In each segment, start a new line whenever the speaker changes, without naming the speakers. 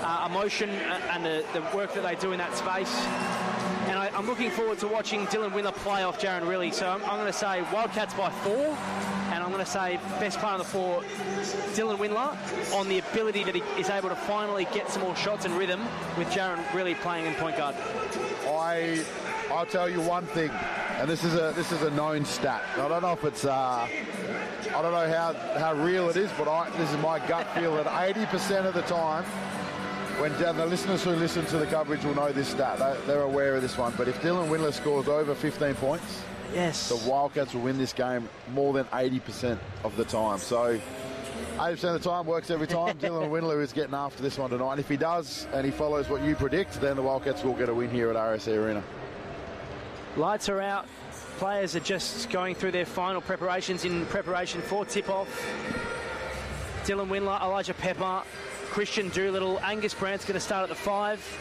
emotion and the work that they do in that space. And I'm looking forward to watching Dylan Windler play off Jaron Riley. So I'm going to say Wildcats by 4, and I'm going to say best player on the floor, Dylan Windler, on the ability that he is able to finally get some more shots and rhythm with Jaron Riley playing in point guard.
I'll tell you one thing, and this is a known stat. I don't know if it's I don't know how real it is, but this is my gut feel that 80% of the time, when the listeners who listen to the coverage will know this stat, they're aware of this one. But if Dylan Windler scores over 15 points,
yes,
the Wildcats will win this game more than 80% of the time. So 80% of the time works every time. Dylan Windler is getting after this one tonight. And if he does, and he follows what you predict, then the Wildcats will get a win here at RSC Arena.
Lights are out. Players are just going through their final preparations in preparation for tip-off. Dylan Windler, Elijah Pepper, Christian Doolittle, Angus Brandt's going to start at the 5.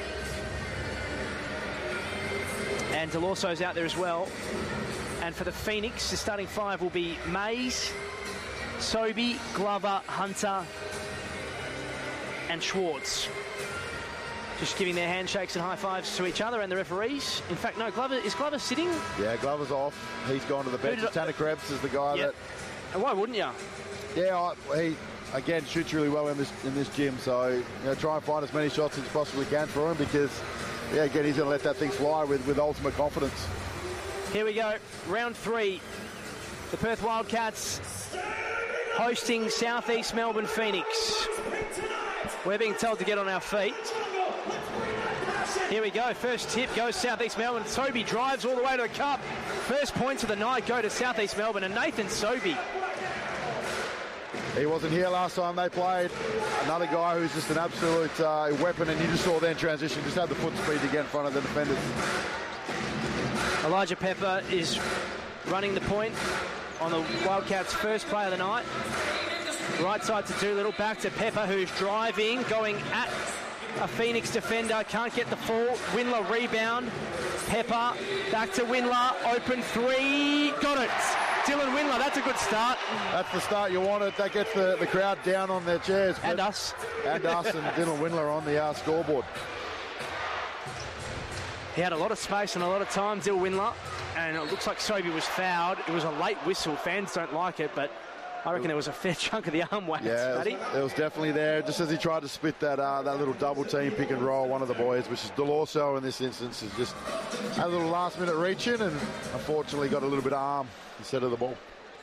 And Delorso's out there as well. And for the Phoenix, the starting 5 will be Mays, Sobey, Glover, Hunter, and Schwartz. Just giving their handshakes and high fives to each other and the referees. In fact, no, is Glover sitting?
Yeah, Glover's off. He's gone to the bench. Tanner Krebs is the guy that...
And why wouldn't you?
Yeah, he, again, shoots really well in this gym. So, try and find as many shots as you possibly can for him because, yeah, again, he's going to let that thing fly with ultimate confidence.
Here we go. Round 3. The Perth Wildcats hosting Southeast Melbourne Phoenix. We're being told to get on our feet. Here we go. First tip goes Southeast Melbourne. Sobey drives all the way to the cup. First points of the night go to Southeast Melbourne and Nathan Sobey.
He wasn't here last time they played. Another guy who's just an absolute weapon, and you just saw their transition. Just had the foot speed to get in front of the defenders.
Elijah Pepper is running the point on the Wildcats' first play of the night. Right side to Doolittle, back to Pepper, who's driving, going at a Phoenix defender, can't get the fall. Windler rebound. Pepper, back to Windler, open 3, got it. Dylan Windler, that's a good start.
That's the start you wanted. That gets the crowd down on their chairs.
And us.
And Dylan Windler on the scoreboard.
He had a lot of space and a lot of time, Dylan Windler, and it looks like Sobey was fouled. It was a late whistle. Fans don't like it, but I reckon there was a fair chunk of the arm wax, Matty.
It was definitely there, just as he tried to split that little double team pick and roll. One of the boys, which is Delorso in this instance, has just had a little last minute reach in and unfortunately got a little bit of arm instead of the ball.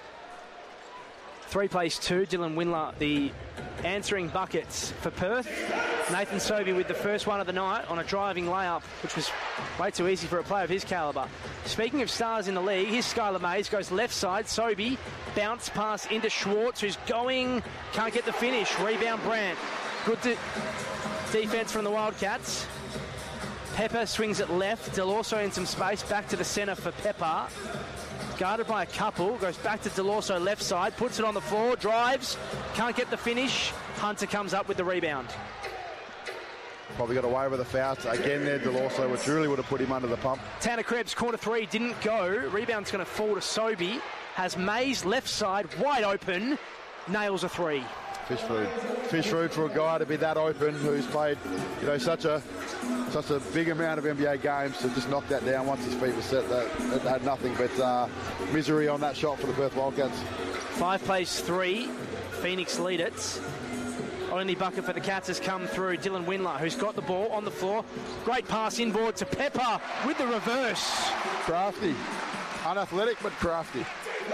3 plays 2, Dylan Windler, the answering buckets for Perth. Nathan Sobey with the first one of the night on a driving layup, which was way too easy for a player of his calibre. Speaking of stars in the league, here's Skylar Mays, goes left side. Sobey, bounce pass into Schwartz, who's going, can't get the finish. Rebound Brandt. Good defence from the Wildcats. Pepper swings it left. Delorso in some space, back to the centre for Pepper. Guarded by a couple, goes back to Delorso left side, puts it on the floor, drives, can't get the finish. Hunter comes up with the rebound.
Probably got away with the foul again there, Delorso, which really would have put him under the pump.
Tanner Krebs, corner 3, didn't go. Rebound's going to fall to Sobey. Has Mays left side, wide open, nails a 3.
Fish food for a guy to be that open, who's played, such a big amount of NBA games, to just knock that down once his feet were set. That had nothing but misery on that shot for the Perth Wildcats.
5 plays 3, Phoenix lead it. Only bucket for the Cats has come through. Dylan Windler, who's got the ball on the floor. Great pass inboard to Pepper with the reverse.
Crafty. Unathletic, but crafty.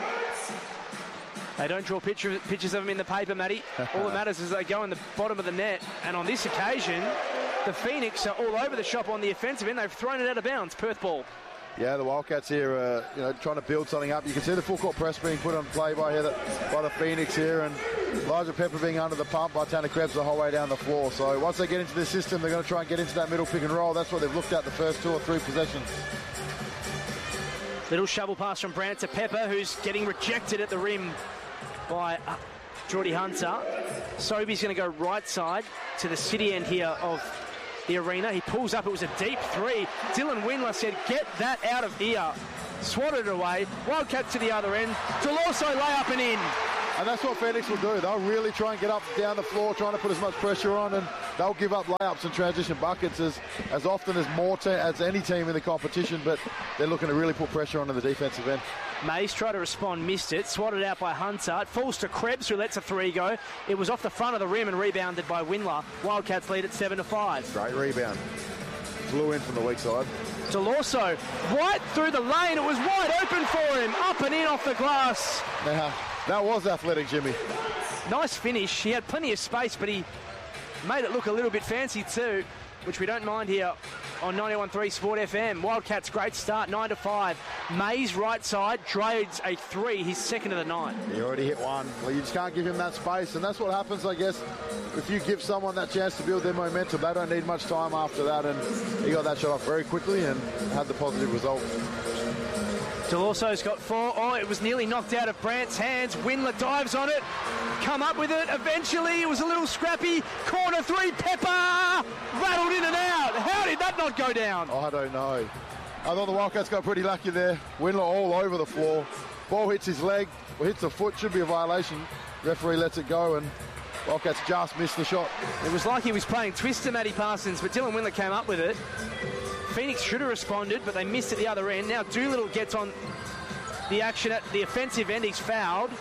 They don't draw pictures of them in the paper, Matty. All that matters is they go in the bottom of the net. And on this occasion, the Phoenix are all over the shop on the offensive end. They've thrown it out of bounds. Perth ball.
Yeah, the Wildcats here are trying to build something up. You can see the full court press being put on play by the Phoenix here, and Elijah Pepper being under the pump by Tanner Krebs the whole way down the floor. So once they get into the system, they're going to try and get into that middle pick and roll. That's what they've looked at the first 2 or 3 possessions.
Little shovel pass from Brandt to Pepper, who's getting rejected at the rim by Geordie Hunter. Sobey's going to go right side to the city end here of the arena. He pulls up. It was a deep 3. Dylan Windler said, get that out of here. Swatted it away. Wildcats to the other end. Delorso lay up and in.
And that's what Phoenix will do. They'll really try and get up down the floor, trying to put as much pressure on. And they'll give up layups and transition buckets as often as any team in the competition, but they're looking to really put pressure onto the defensive end.
Mays tried to respond, missed it, swatted out by Hunter. It falls to Krebs, who lets a three go. It was off the front of the rim and rebounded by Windler. Wildcats lead at 7-5.
Great rebound. Flew in from the weak side.
Delorso, right through the lane. It was wide open for him. Up and in off the glass.
Now, that was athletic, Jimmy.
Nice finish. He had plenty of space, but he made it look a little bit fancy too, which we don't mind here on 91.3 Sport FM. Wildcats, great start, 9-5. Mays, right side, trades a three, his second of the night.
He already hit one. Well, you just can't give him that space, and that's what happens, I guess, if you give someone that chance to build their momentum. They don't need much time after that, and he got that shot off very quickly and had the positive result.
Delorso's got four. Oh, it was nearly knocked out of Brandt's hands. Windler dives on it, come up with it. Eventually, it was a little scrappy. Corner three, Pepper rattled in and out. How did that not go down?
I don't know. I thought the Wildcats got pretty lucky there. Windler all over the floor. Ball hits his leg, or hits the foot, should be a violation. Referee lets it go, and Wildcats just missed the shot.
It was like he was playing Twister, Matty Parsons, but Dylan Windler came up with it. Phoenix should have responded, but they missed at the other end. Now Doolittle gets on the action at the offensive end. He's fouled.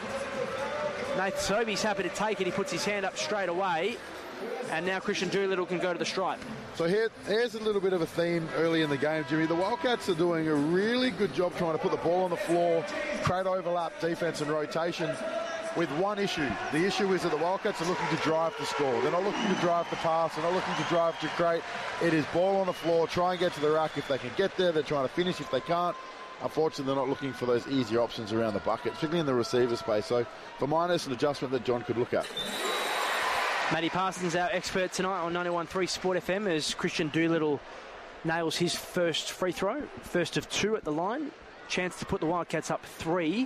Nathan Sobey's happy to take it. He puts his hand up straight away. And now Christian Doolittle can go to the stripe.
So here's a little bit of a theme early in the game, Jimmy. The Wildcats are doing a really good job trying to put the ball on the floor, create overlap, defense and rotation, with one issue. The issue is that the Wildcats are looking to drive to score. They're not looking to drive to pass. They're not looking to drive to create. It is ball on the floor, try and get to the rack if they can get there. They're trying to finish if they can't. Unfortunately, they're not looking for those easier options around the bucket, particularly in the receiver space. So for mine, it's an adjustment that John could look at.
Matty Parsons, our expert tonight on 91.3 Sport FM, as Christian Doolittle nails his first free throw. First of two at the line. Chance to put the Wildcats up 3.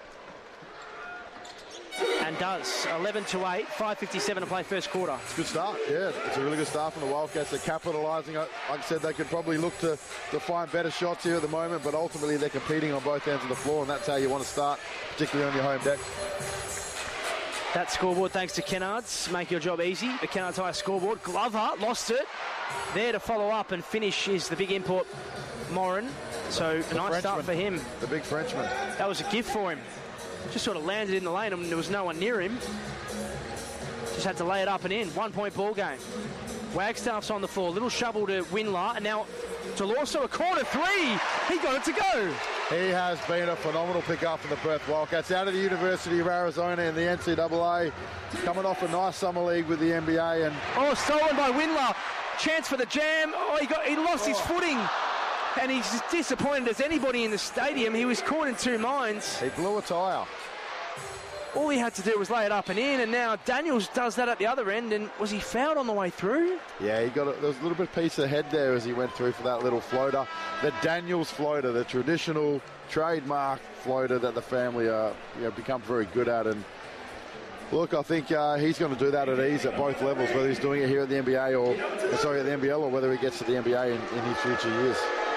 And does. 11-8, 5:57 to play first quarter.
It's a good start, yeah. It's a really good start from the Wildcats. They're capitalising. Like I said, they could probably look to find better shots here at the moment, but ultimately they're competing on both ends of the floor, and that's how you want to start, particularly on your home deck.
That scoreboard, thanks to Kennards. Make your job easy. The Kennards High scoreboard. Glover lost it. There to follow up and finish is the big import, Morin. So a nice start for him.
The big Frenchman.
That was a gift for him. Just sort of landed in the lane and there was no one near him. Just had to lay it up and in. 1 point ball game. Wagstaff's on the floor. Little shovel to Windler. And now Delorso, a corner three. He got it to go.
He has been a phenomenal pick-up for the Perth Wildcats. Out of the University of Arizona in the NCAA. Coming off a nice summer league with the NBA. And
oh, stolen by Windler. Chance for the jam. Oh, he lost his footing. And he's as disappointed as anybody in the stadium. He was caught in two minds.
He blew a tyre.
All he had to do was lay it up and in, and now Daniels does that at the other end. And was he fouled on the way through?
Yeah, there was a little bit of piece of head there as he went through for that little floater. The Daniels floater, the traditional trademark floater that the family become very good at. And look, I think he's going to do that at ease at both levels, whether he's doing it here at the NBA at the NBL, or whether he gets to the NBA in his future years.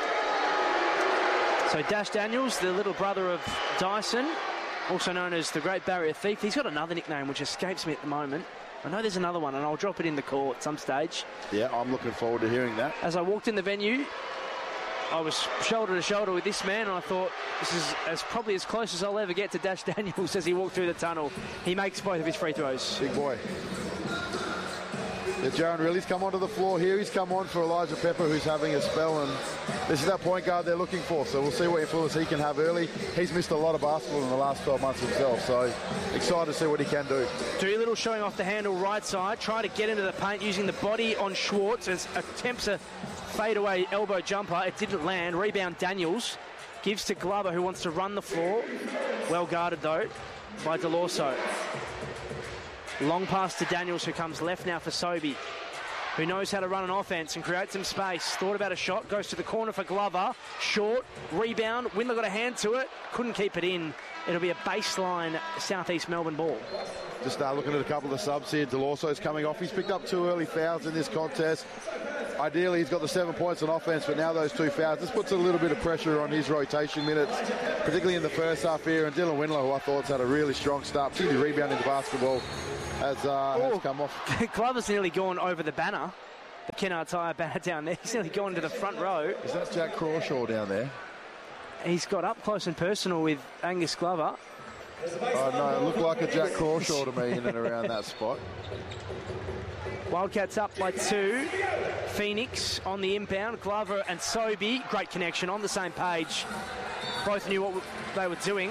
So Dash Daniels, the little brother of Dyson, also known as the Great Barrier Thief. He's got another nickname which escapes me at the moment. I know there's another one, and I'll drop it in the call at some stage.
Yeah, I'm looking forward to hearing that.
As I walked in the venue, I was shoulder to shoulder with this man, and I thought this is probably as close as I'll ever get to Dash Daniels as he walked through the tunnel. He makes both of his free throws.
Big boy. Yeah, Jaron Riley's come onto the floor here. He's come on for Elijah Pepper, who's having a spell, and this is that point guard they're looking for. So we'll see what influence he can have early. He's missed a lot of basketball in the last 12 months himself, so excited to see what he can do.
Doolittle showing off the handle right side, trying to get into the paint using the body on Schwartz as attempts a fadeaway elbow jumper. It didn't land. Rebound Daniels. Gives to Glover, who wants to run the floor. Well guarded, though, by Delorso. Long pass to Daniels, who comes left now for Sobey, who knows how to run an offense and create some space. Thought about a shot, goes to the corner for Glover. Short, rebound. Windler got a hand to it. Couldn't keep it in. It'll be a baseline Southeast Melbourne ball.
Just looking at a couple of the subs here. Delorso's coming off. He's picked up 2 early fouls in this contest. Ideally, he's got the 7 points on offense, but now those 2 fouls. This puts a little bit of pressure on his rotation minutes, particularly in the first half here. And Dylan Windler, who I thought's had a really strong start, particularly rebounding the basketball, has come off.
Glover's nearly gone over the banner. The Kennard Tire banner down there. He's nearly gone to the front row.
Is that Jack Crawshaw down there?
He's got up close and personal with Angus Glover.
Oh, no, it looked like a Jack Crawshaw to me in and around that spot.
Wildcats up by 2. Phoenix on the inbound. Glover and Sobey, great connection, on the same page. Both knew what they were doing.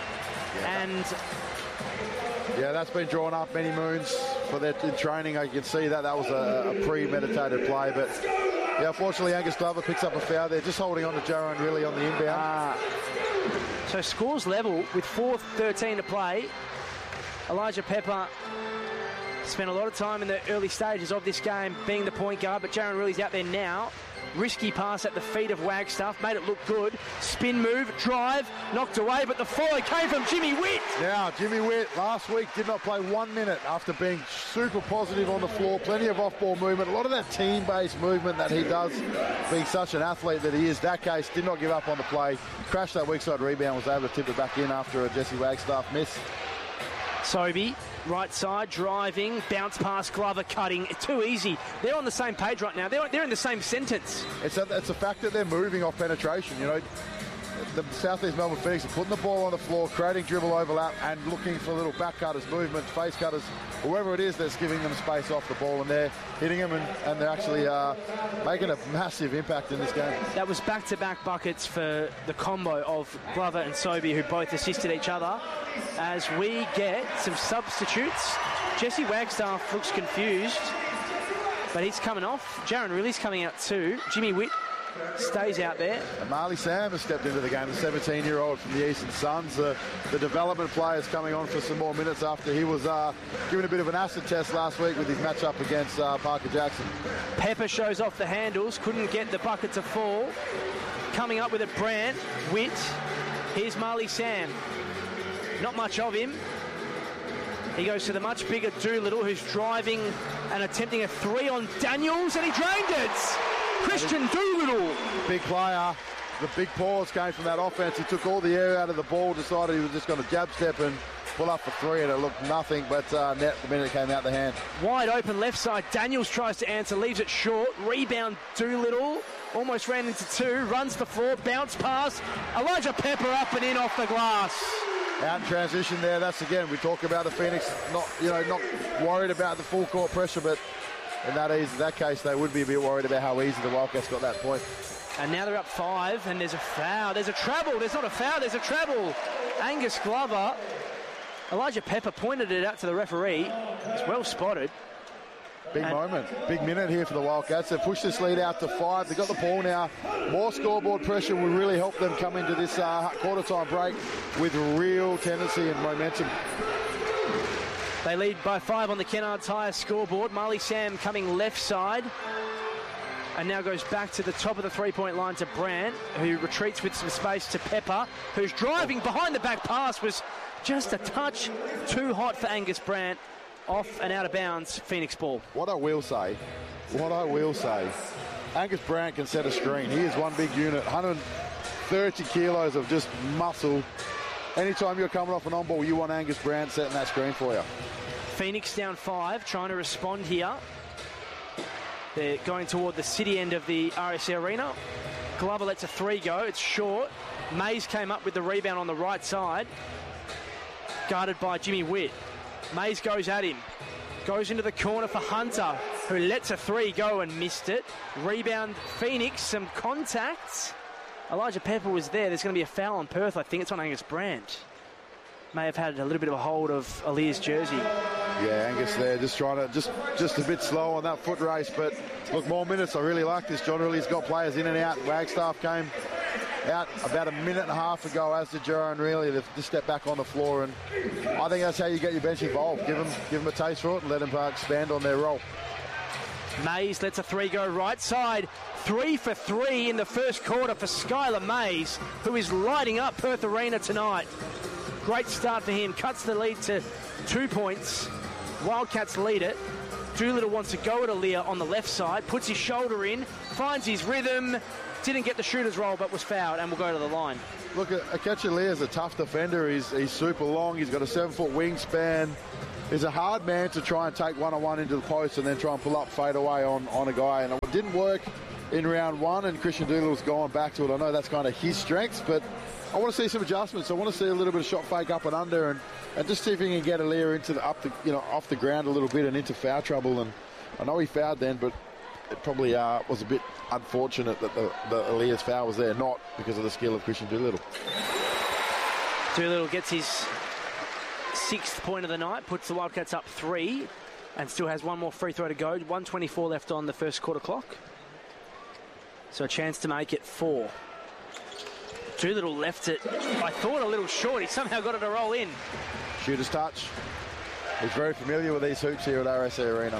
Yeah, that's been drawn up many moons for their training. I can see that was a premeditated play, but yeah, unfortunately Angus Glover picks up a foul there, just holding on to Jaron really on the inbound.
So scores level with 4:13 to play. Elijah Pepper spent a lot of time in the early stages of this game being the point guard, but Jaron Riley's out there now. Risky pass at the feet of Wagstaff, made it look good. Spin move, drive, knocked away, but the follow came from Jimmy Witt.
Now, Jimmy Witt last week did not play 1 minute after being super positive on the floor. Plenty of off-ball movement, a lot of that team-based movement that he does, being such an athlete that he is. That case, did not give up on the play. Crashed that weak side rebound, was able to tip it back in after a Jesse Wagstaff miss.
Sobey, right side, driving, bounce pass, Glover cutting. Too easy. They're on the same page right now. They're in the same sentence.
It's a fact that they're moving off penetration. You know, the Southeast Melbourne Phoenix are putting the ball on the floor, creating dribble overlap and looking for little back cutters, movement, face cutters, whoever it is that's giving them space off the ball, and they're hitting them and they're actually making a massive impact in this game.
That was back-to-back buckets for the combo of Glover and Sobey, who both assisted each other. As we get some substitutes, Jesse Wagstaff looks confused, but he's coming off. Jaron Riley's coming out too. Jimmy Witt stays out there.
And Marley Sam has stepped into the game, the 17-year-old from the Eastern Suns. The development player's coming on for some more minutes after he was given a bit of an acid test last week with his matchup against Parker Jackson.
Pepper shows off the handles, couldn't get the bucket to fall. Coming up with it, Brandt, Witt. Here's Marley Sam. Not much of him. He goes to the much bigger Doolittle, who's driving and attempting a 3 on Daniels, and he drained it. Christian Doolittle.
Big player. The big pause came from that offense. He took all the air out of the ball, decided he was just going to jab step and pull up for 3, and it looked nothing but net the minute it came out the hand.
Wide open left side. Daniels tries to answer, leaves it short. Rebound Doolittle. Almost ran into 2. Runs the floor. Bounce pass. Elijah Pepper up and in off the glass.
Out in transition there. That's again, we talk about the Phoenix not worried about the full court pressure, but in that case, they would be a bit worried about how easy the Wildcats got that point.
And now they're up 5, and there's a foul. There's a travel. There's not a foul, there's a travel. Angus Glover. Elijah Pepper pointed it out to the referee. It's well spotted.
Big moment. Big minute here for the Wildcats. They've pushed this lead out to 5. They've got the ball now. More scoreboard pressure will really help them come into this quarter-time break with real tendency and momentum.
They lead by 5 on the Kennard Tire scoreboard. Marley Sam coming left side. And now goes back to the top of the three-point line to Brandt, who retreats with some space to Pepper, who's driving behind the back pass. Was just a touch too hot for Angus Brandt. Off and out of bounds, Phoenix ball.
What I will say, Angus Brandt can set a screen. He is one big unit, 130 kilos of just muscle. Anytime you're coming off an on-ball, you want Angus Brandt setting that screen for you.
Phoenix down 5, trying to respond here. They're going toward the city end of the RSC Arena. Glover lets a 3 go. It's short. Mays came up with the rebound on the right side. Guarded by Jimmy Witt. Mays goes at him. Goes into the corner for Hunter, who lets a 3 go and missed it. Rebound Phoenix, some contacts. Elijah Pepper was there. There's going to be a foul on Perth. I think it's on Angus Brandt. May have had a little bit of a hold of Aliyah's jersey.
Yeah, Angus there, just trying to, just a bit slow on that foot race. But look, more minutes. I really like this. John Riley's got players in and out. Wagstaff came out about a minute and a half ago, as did Jaron Riley. They've just stepped back on the floor, and I think that's how you get your bench involved. Give them a taste for it and let them expand on their role.
Mays lets a 3 go right side. 3 for 3 in the first quarter for Skylar Mays, who is lighting up Perth Arena tonight. Great start for him. Cuts the lead to 2 points. Wildcats lead it. Doolittle wants to go at Aliyah on the left side. Puts his shoulder in. Finds his rhythm. Didn't get the shooter's roll, but was fouled and will go to the line.
Look, Akechi Aliyah is a tough defender. He's super long. He's got a 7-foot wingspan. is a hard man to try and take one-on-one into the post and then try and pull up, fade away on a guy. And it didn't work in round one, and Christian Doolittle's gone back to it. I know that's kind of his strengths, but I want to see some adjustments. I want to see a little bit of shot fake up and under, and just see if he can get Aliir into off the ground a little bit and into foul trouble. And I know he fouled then, but it probably was a bit unfortunate that the Aliir's foul was there, not because of the skill of Christian Doolittle.
Doolittle gets his 6th point of the night, puts the Wildcats up 3, and still has one more free throw to go. 1:24 left on the first quarter clock. So a chance to make it 4. Doolittle left it, I thought, a little short. He somehow got it to roll in.
Shooter's touch. He's very familiar with these hoops here at RSA Arena.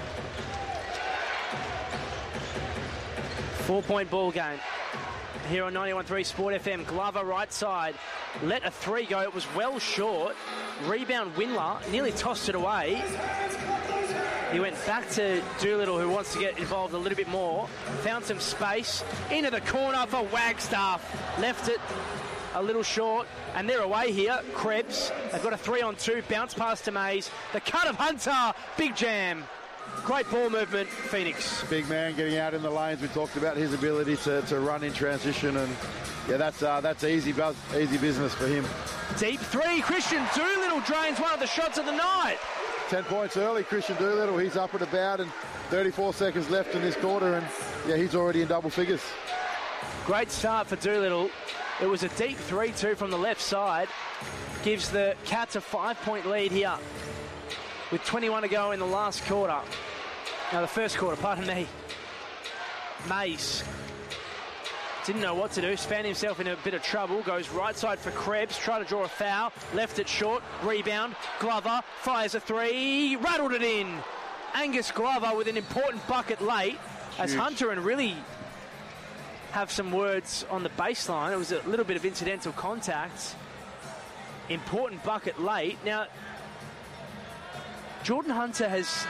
4-point ball game here on 91.3 Sport FM. Glover right side, let a 3 go. It was well short. Rebound Windler, nearly tossed it away. He went back to Doolittle, who wants to get involved a little bit more. Found some space into the corner for Wagstaff. Left it a little short, and they're away here. Krebs, they've got a 3-on-2. Bounce pass to Mays. The cut of Hunter. Big jam. Great ball movement, Phoenix.
Big man getting out in the lanes. We talked about his ability to run in transition, and yeah, that's easy business for him.
Deep 3, Christian Doolittle drains one of the shots of the night.
10 points early, Christian Doolittle. He's up and about, and 34 seconds left in this quarter, and yeah, he's already in double figures.
Great start for Doolittle. It was a deep 3-2 from the left side. Gives the Cats a 5-point lead here, with 21 to go in the last quarter. Now, the first quarter, pardon me. Mays didn't know what to do, found himself in a bit of trouble, goes right side for Krebs, try to draw a foul, left it short, rebound, Glover fires a 3, rattled it in. Angus Glover with an important bucket late, as huge. Hunter and really have some words on the baseline. It was a little bit of incidental contact. Important bucket late. Now, Jordan Hunter has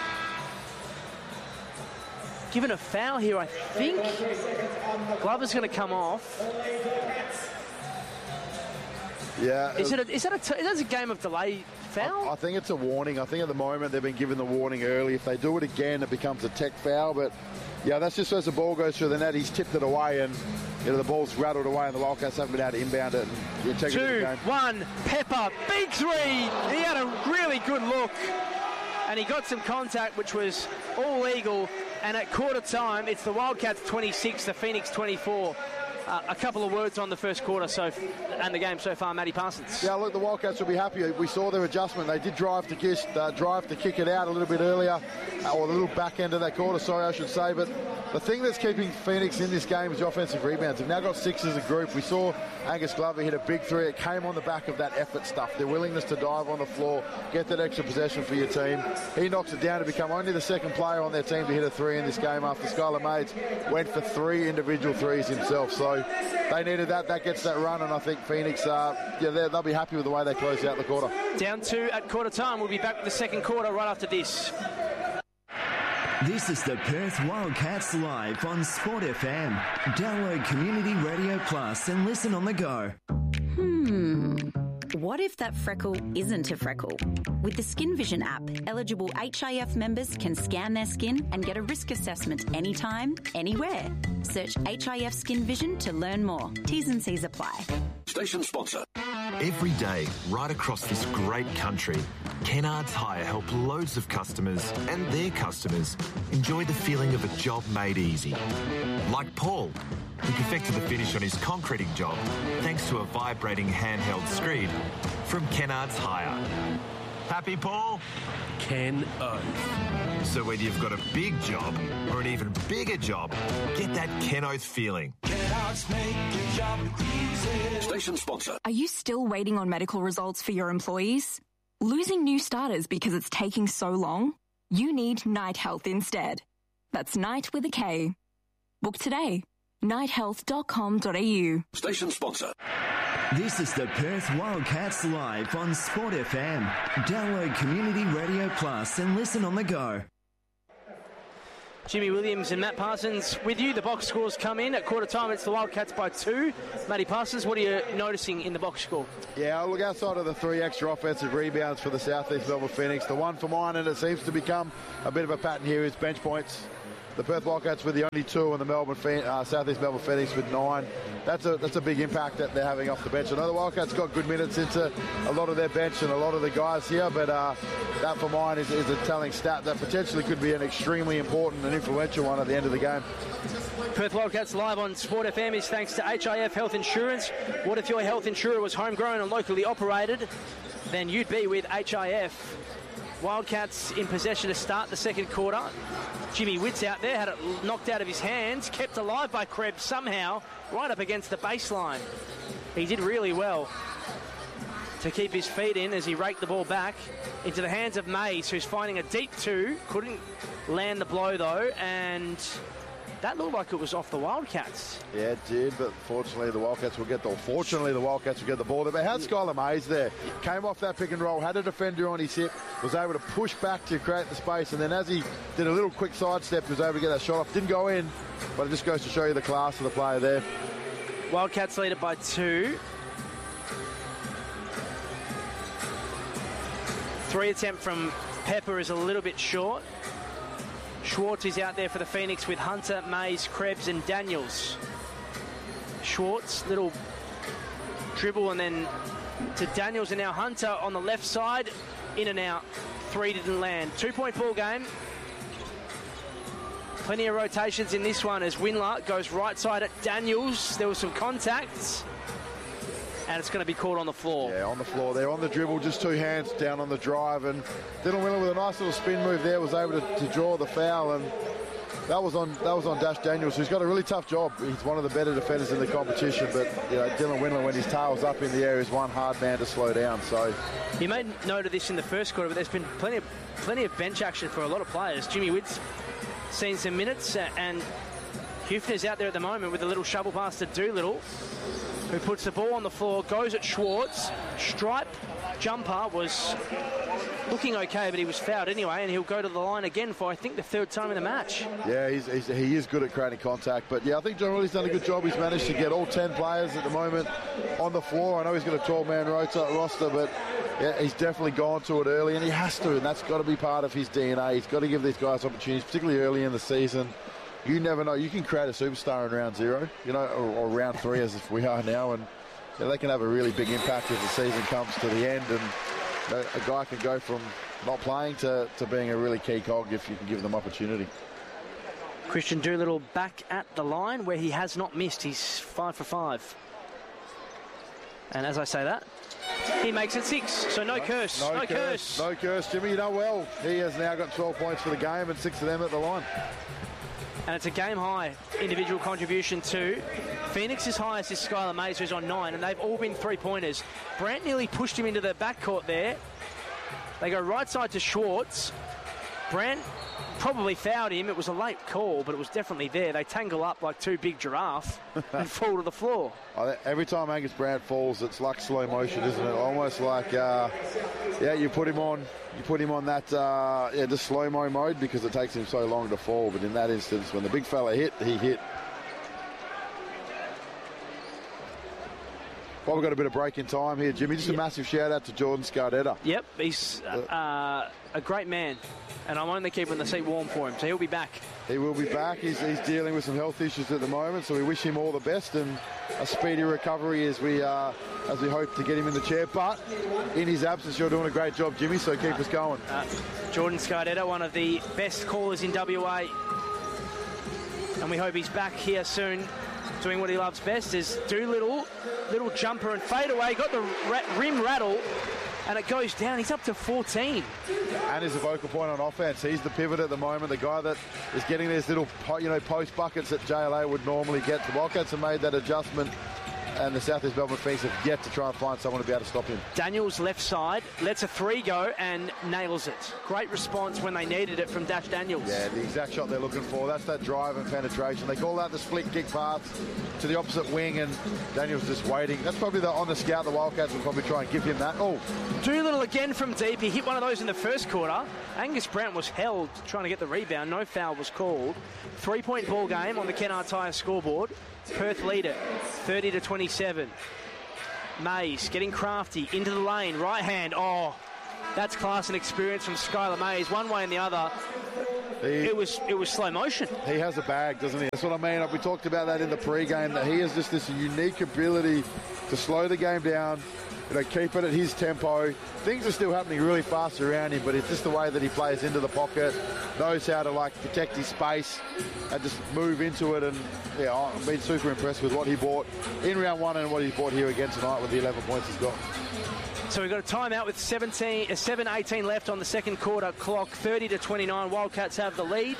given a foul here, I think. Glover's going to come off.
Yeah.
Is that a game of delay foul?
I think it's a warning. I think at the moment they've been given the warning early. If they do it again, it becomes a tech foul. But yeah, that's just as the ball goes through the net. He's tipped it away, and the ball's rattled away, and the Wildcats haven't been able to inbound it. And
2-1, Pepper, big 3. He had a really good look, and he got some contact, which was all legal. And at quarter time, it's the Wildcats 26, the Phoenix 24. A couple of words on the first quarter and the game so far, Matty Parsons.
Yeah, look, the Wildcats will be happy. We saw their adjustment. They did drive to kick it out a little bit earlier, or a little back end of that quarter, I should say. But the thing that's keeping Phoenix in this game is the offensive rebounds. They've now got 6 as a group. We saw Angus Glover hit a big 3. It came on the back of that effort stuff, their willingness to dive on the floor, get that extra possession for your team. He knocks it down to become only the second player on their team to hit a 3 in this game, after Skylar Mays went for 3 individual 3s himself. So they needed that. That gets that run, and I think Phoenix, they'll be happy with the way they close out the quarter.
Down 2 at quarter time. We'll be back with the second quarter right after this.
This is the Perth Wildcats live on Sport FM. Download Community Radio Plus and listen on the go.
What if that freckle isn't a freckle? With the Skin Vision app, eligible HIF members can scan their skin and get a risk assessment anytime, anywhere. Search HIF Skin Vision to learn more. T's and C's apply.
Station sponsor.
Every day, right across this great country, Kennards Hire help loads of customers and their customers enjoy the feeling of a job made easy. Like Paul, who perfected the finish on his concreting job thanks to a vibrating handheld screed from Kennards Hire. Happy, Paul?
Ken Oath.
So whether you've got a big job or an even bigger job, get that Ken Oath feeling.
Kennards make your job easy. Station sponsor.
Are you still waiting on medical results for your employees? Losing new starters because it's taking so long? You need Night Health instead. That's Night with a K. Book today. nighthealth.com.au.
Station sponsor.
This is the Perth Wildcats live on Sport FM. Download Community Radio Plus and listen on the go.
Jimmy Williams and Matt Parsons with you. The box scores come in. At quarter time, it's the Wildcats by 2. Matty Parsons, what are you noticing in the box score?
Yeah, look, outside of the 3 extra offensive rebounds for the South East Melbourne Phoenix, the one for mine, and it seems to become a bit of a pattern here, is bench points. The Perth Wildcats with the only 2, and the South East Melbourne Phoenix with 9. That's a big impact that they're having off the bench. I know the Wildcats got good minutes into a lot of their bench and a lot of the guys here, but that for mine is a telling stat that potentially could be an extremely important and influential one at the end of the game.
Perth Wildcats live on Sport FM is thanks to HIF Health Insurance. What if your health insurer was homegrown and locally operated? Then you'd be with HIF. Wildcats in possession to start the second quarter. Jimmy Witt's out there, had it knocked out of his hands, kept alive by Krebs somehow, right up against the baseline. He did really well to keep his feet in as he raked the ball back into the hands of Mays, who's finding a deep 2. Couldn't land the blow though, and that looked like it was off the Wildcats.
Yeah, it did, but fortunately the Wildcats will get the ball there. But had Skylar Mays there, came off that pick and roll, had a defender on his hip, was able to push back to create the space, and then as he did a little quick sidestep, he was able to get that shot off. Didn't go in, but it just goes to show you the class of the player there.
Wildcats lead it by 2. 3 attempt from Pepper is a little bit short. Schwartz is out there for the Phoenix with Hunter, Mays, Krebs and Daniels. Schwartz, little dribble and then to Daniels, and now Hunter on the left side. In and out. 3 didn't land. 2-point ball game. Plenty of rotations in this one as Windler goes right side at Daniels. There was some contacts. And it's going to be called on the floor.
Yeah, on the floor there, on the dribble, just 2 hands down on the drive, and Dylan Windler with a nice little spin move there was able to draw the foul, and that was on Dash Daniels, who's got a really tough job. He's one of the better defenders in the competition, but Dylan Windler, when his tail's up in the air, is one hard man to slow down. So
you made note of this in the first quarter, but there's been plenty of bench action for a lot of players. Jimmy Witt's seen some minutes, and Hufner's out there at the moment with a little shovel pass to Doolittle, who puts the ball on the floor, goes at Schwartz. Stripe jumper was looking okay, but he was fouled anyway, and he'll go to the line again for, I think, the 3rd time in the match.
Yeah, he is good at creating contact, but yeah, I think John Riley's done a good job. He's managed to get all 10 players at the moment on the floor. I know he's got a 12-man roster, but yeah, he's definitely gone to it early, and he has to, and that's got to be part of his DNA. He's got to give these guys opportunities, particularly early in the season. You never know. You can create a superstar in round 0, or round 3 as if we are now, and they can have a really big impact as the season comes to the end. And a guy can go from not playing to being a really key cog if you can give them opportunity.
Christian Doolittle back at the line where he has not missed. He's 5 for 5. And as I say that, he makes it 6. So no curse. No curse,
Jimmy. You know well. He has now got 12 points for the game and 6 of them at the line.
And it's a game-high individual contribution too. Phoenix's highest is Skylar Mays, who's on 9, and they've all been 3-pointers. Brandt nearly pushed him into the backcourt there. They go right side to Schwartz. Brandt probably fouled him. It was a late call, but it was definitely there. They tangle up like 2 big giraffes and fall to the floor.
Every time Angus Brandt falls, it's like slow motion, isn't it? Almost like, you put him on that just slow-mo mode because it takes him so long to fall. But in that instance, when the big fella hit, he hit. Well, we've got a bit of break in time here, Jimmy. Just a massive shout-out to Jordan Scardetta.
Yep, he's a great man, and I'm only keeping the seat warm for him, so he'll be back.
He will be back. He's dealing with some health issues at the moment, so we wish him all the best and a speedy recovery as we hope to get him in the chair. But in his absence, you're doing a great job, Jimmy, so keep us going.
Jordan Scardetta, one of the best callers in WA, and we hope he's back here soon, doing what he loves best. Is Doolittle, little jumper and fade away, got the rim rattle, and it goes down. He's up to 14.
And is a vocal point on offense. He's the pivot at the moment, the guy that is getting these little post buckets that JLA would normally get. The Wildcats have made that adjustment and the South East Melbourne Phoenix have yet to try and find someone to be able to stop him.
Daniels left side, lets a 3 go and nails it. Great response when they needed it from Dash Daniels.
Yeah, the exact shot they're looking for. That's that drive and penetration. They call that the split kick pass to the opposite wing, and Daniels just waiting. That's probably on the scout. The Wildcats will probably try and give him that. Oh,
Doolittle again from deep. He hit one of those in the first quarter. Angus Brown was held trying to get the rebound. No foul was called. 3-point ball game on the Kennard Tire scoreboard. Perth lead it 30-27. Mays getting crafty into the lane. Right hand. Oh, that's class and experience from Skylar Mays. One way and the other. It was slow motion.
He has a bag, doesn't he? That's what I mean. We talked about that in the pre-game, that he has just this unique ability to slow the game down, keep it at his tempo. Things are still happening really fast around him, but it's just the way that he plays into the pocket, knows how to protect his space and just move into it. And yeah, I've been super impressed with what he brought in round one and what he brought here again tonight with the 11 points he's got.
So we've got a timeout with 7:18 left on the second quarter clock. 30-29. Wildcats have the lead.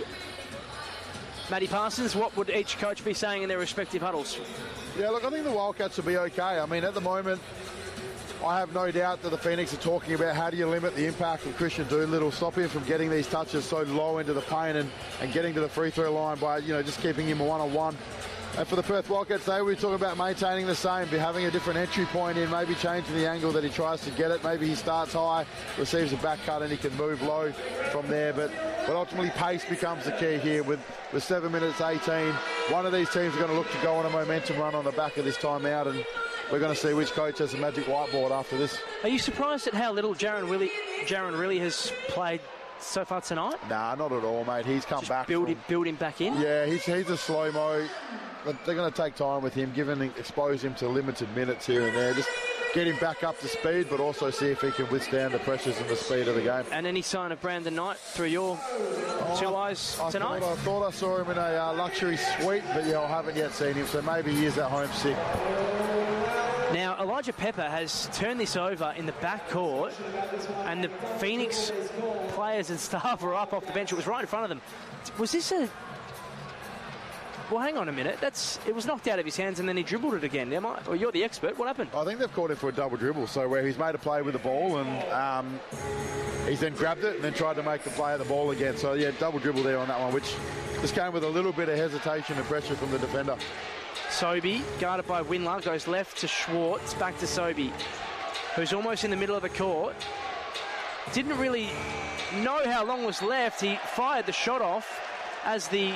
Matty Parsons, what would each coach be saying in their respective huddles?
Yeah, look, I think the Wildcats will be okay. I mean, at the moment, I have no doubt that the Phoenix are talking about how do you limit the impact of Christian Doolittle, stop him from getting these touches so low into the paint and getting to the free throw line by, just keeping him a one-on-one. And for the Perth Wildcats, they were talking about maintaining the same, be having a different entry point in, maybe changing the angle that he tries to get it. Maybe he starts high, receives a back cut, and he can move low from there. But ultimately, pace becomes the key here with 7 minutes 18. One of these teams are going to look to go on a momentum run on the back of this timeout, and we're going to see which coach has a magic whiteboard after this.
Are you surprised at how little Jaron Riley has played so far tonight?
Nah, not at all, mate. He's come back.
Build him back in?
Yeah, he's a slow-mo. But they're going to take time with him, expose him to limited minutes here and there. Just get him back up to speed, but also see if he can withstand the pressures and the speed of the game.
And any sign of Brandon Knight through your two eyes tonight?
I thought I saw him in a luxury suite, but I haven't yet seen him, so maybe he is at home sick.
Now, Elijah Pepper has turned this over in the backcourt, and the Phoenix players and staff were up off the bench. It was right in front of them. Was this a... Well, hang on a minute. It was knocked out of his hands and then he dribbled it again. Well, you're the expert. What happened?
I think they've called him for a double dribble, so where he's made a play with the ball and he's then grabbed it and then tried to make the play at the ball again. So, yeah, double dribble there on that one, which just came with a little bit of hesitation and pressure from the defender.
Sobey, guarded by Winler, goes left to Schwartz, back to Sobey, who's almost in the middle of the court. Didn't really know how long was left. He fired the shot off as the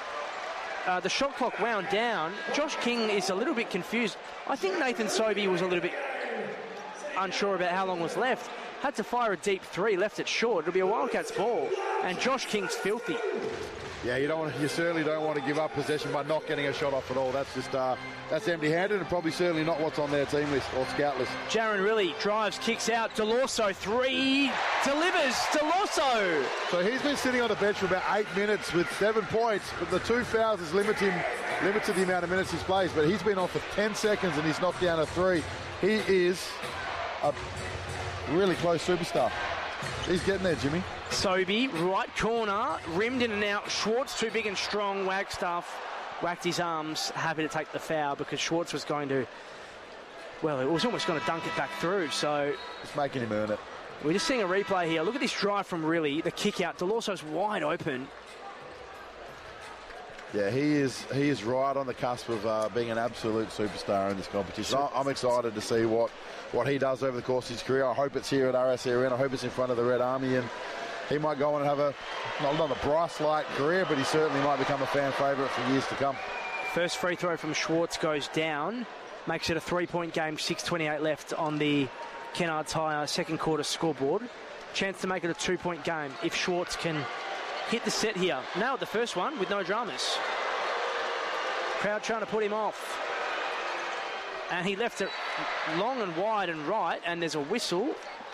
shot clock wound down. Josh King is a little bit confused. I think Nathan Sobey was a little bit unsure about how long was left. Had to fire a deep three, left it short. It'll be a Wildcats ball. And Josh King's filthy.
Yeah, you certainly don't want to give up possession by not getting a shot off at all. That's just that's empty-handed and probably certainly not what's on their team list or scout list.
Jaron Riley drives, kicks out. Delorso, 3, delivers. Delorso!
So he's been sitting on the bench for about 8 minutes with 7 points, but the 2 fouls has limited the amount of minutes he's played. But he's been on for 10 seconds and he's knocked down a 3. He is a really close superstar. He's getting there, Jimmy.
Sobey, right corner, rimmed in and out. Schwartz, too big and strong. Wagstaff whacked his arms, happy to take the foul because Schwartz was going to, well, it was almost going to dunk it back through. So
it's making him earn it.
We're just seeing a replay here. Look at this drive from Riley, the kick out. Delorso's wide open.
Yeah, he is right on the cusp of being an absolute superstar in this competition. I'm excited to see what he does over the course of his career. I hope it's here at RSC Arena. I hope it's in front of the Red Army, and he might go on and have not a Bryce-like career, but he certainly might become a fan favourite for years to come.
First free throw from Schwartz goes down. Makes it a 3-point game, 6:28 left on the Kennard Tire second quarter scoreboard. Chance to make it a 2-point game if Schwartz can hit the set here. Nailed the first one with no dramas. Crowd trying to put him off. And he left it long and wide and right, and there's a whistle.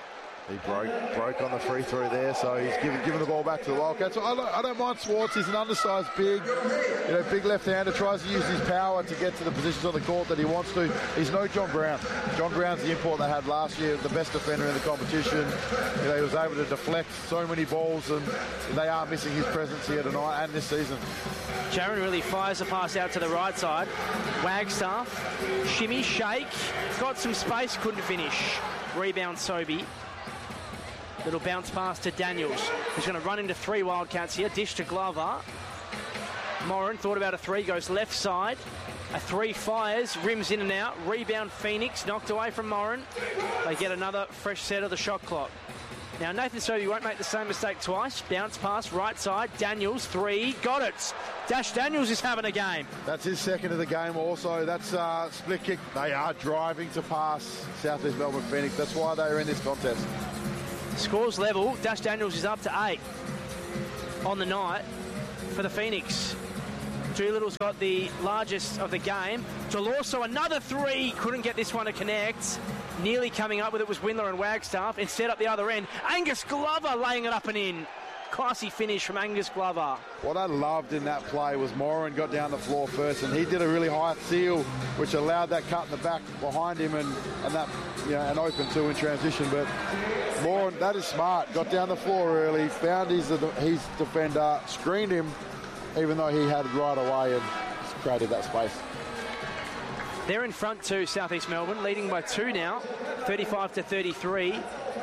He broke on the free throw there, so he's giving the ball back to the Wildcats. I don't mind Swartz. He's an undersized big, big left-hander, tries to use his power to get to the positions on the court that he wants to. He's no John Brown. John Brown's the import they had last year, the best defender in the competition. He was able to deflect so many balls, and they are missing his presence here tonight and this season.
Jaron really fires the pass out to the right side. Wagstaff, shimmy, shake, got some space, couldn't finish. Rebound Sobey. Little bounce pass to Daniels, who's going to run into 3 Wildcats here. Dish to Glover. Moran thought about a 3, goes left side. A 3 fires, rims in and out. Rebound Phoenix, knocked away from Moran. They get another fresh set of the shot clock. Now Nathan Sobey won't make the same mistake twice. Bounce pass, right side. Daniels, 3, got it. Dash Daniels is having a game.
That's his second of the game also. That's split kick. They are driving to pass South East Melbourne Phoenix. That's why they are in this contest.
Scores level. Dash Daniels is up to 8 on the night for the Phoenix. Doolittle's got the largest of the game. Delorso, another 3. Couldn't get this one to connect. Nearly coming up with it was Windler and Wagstaff. Instead up the other end, Angus Glover laying it up and in. Classy finish from Angus Glover.
What I loved in that play was Moran got down the floor first, and he did a really high seal, which allowed that cut in the back behind him and that an open 2 in transition. But Moran, that is smart. Got down the floor early, found his defender, screened him, even though he had it right away, and created that space.
They're in front to South East Melbourne, leading by 2 now, 35-33.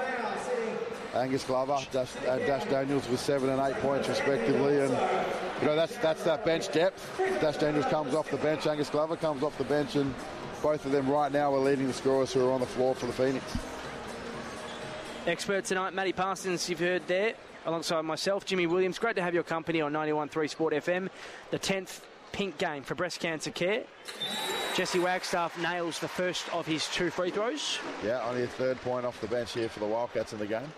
Angus Glover, Dash Daniels with 7 and 8 points respectively, and that's that bench depth. Dash Daniels comes off the bench, Angus Glover comes off the bench, and both of them right now are leading the scorers who are on the floor for the Phoenix.
Expert tonight, Matty Parsons, you've heard there, alongside myself, Jimmy Williams. Great to have your company on 91.3 Sport FM. The 10th pink game for breast cancer care. Jesse Wagstaff nails the first of his 2 free throws.
Yeah, only a 3rd point off the bench here for the Wildcats in the game.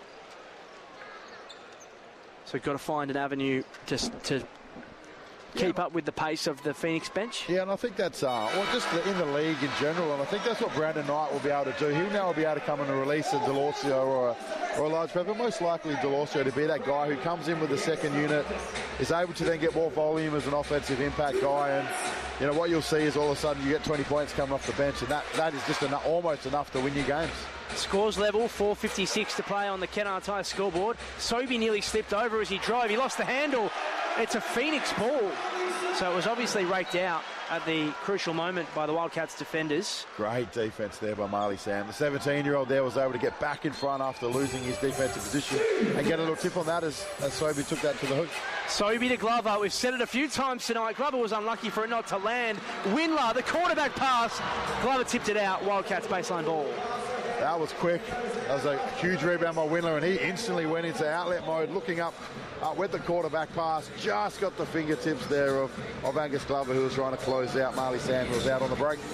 So we've got to find an avenue to keep up with the pace of the Phoenix bench.
Yeah, and I think that's just in the league in general, and I think that's what Brandon Knight will be able to do. He'll now be able to come in and release a Delorcio or a large pepper, most likely Delorcio to be that guy who comes in with the second unit, is able to then get more volume as an offensive impact guy, and what you'll see is all of a sudden you get 20 points coming off the bench, and that is just almost enough to win your games.
Scores level, 4:56 to play on the Kennards High scoreboard. Sobey nearly slipped over as he drove. He lost the handle. It's a Phoenix ball. So it was obviously raked out at the crucial moment by the Wildcats defenders.
Great defence there by Marley Sam. The 17-year-old there was able to get back in front after losing his defensive position and get a little tip on that as Sobey took that to the hook.
Sobey to Glover. We've said it a few times tonight. Glover was unlucky for it not to land. Windler, the quarterback pass. Glover tipped it out. Wildcats baseline ball.
That was quick. That was a huge rebound by Windler, and he instantly went into outlet mode, looking up with the quarterback pass. Just got the fingertips there of Angus Glover, who was trying to close out Marley Sam, who was out on the break.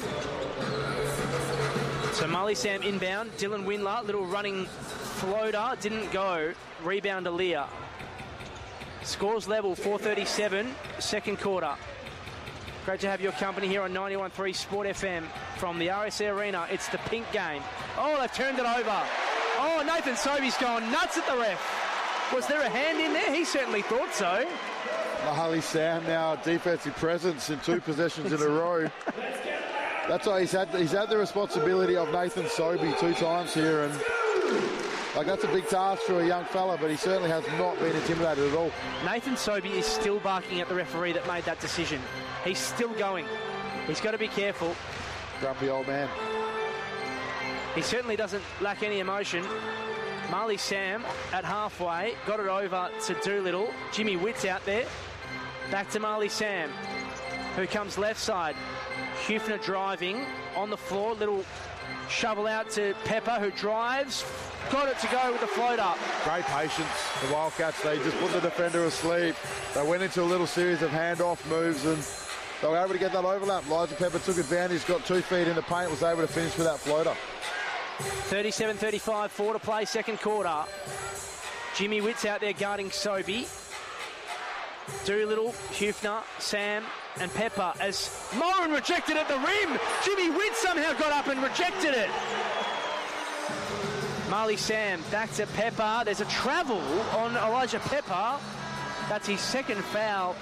So Marley Sam inbound. Dylan Windler, little running floater, didn't go. Rebound to Lear. Scores level, 4:37, second quarter. Great to have your company here on 91.3 Sport FM from the RSA Arena. It's the pink game. Oh, they've turned it over. Oh, Nathan Sobey's going nuts at the ref. Was there a hand in there? He certainly thought so.
Marley Sam now defensive presence in 2 possessions in a row. That's why he's had the responsibility of Nathan Sobey 2 times here, and that's a big task for a young fella, but he certainly has not been intimidated at all.
Nathan Sobey is still barking at the referee that made that decision. He's still going. He's got to be careful.
Grumpy old man.
He certainly doesn't lack any emotion. Marley Sam at halfway, got it over to Doolittle. Jimmy Witt's out there. Back to Marley Sam, who comes left side. Hufner driving on the floor. Little shovel out to Pepper, who drives. Got it to go with the floater.
Great patience. The Wildcats, they just put the defender asleep. They went into a little series of handoff moves, and they were able to get that overlap. Elijah Pepper took advantage, got 2 feet in the paint, was able to finish with that floater.
37-35, 4 to play, second quarter. Jimmy Witt's out there guarding Sobey. Doolittle, Hufner, Sam and Pepper as Moran rejected at the rim. Jimmy Witt somehow got up and rejected it. Marley Sam back to Pepper. There's a travel on Elijah Pepper. That's his second foul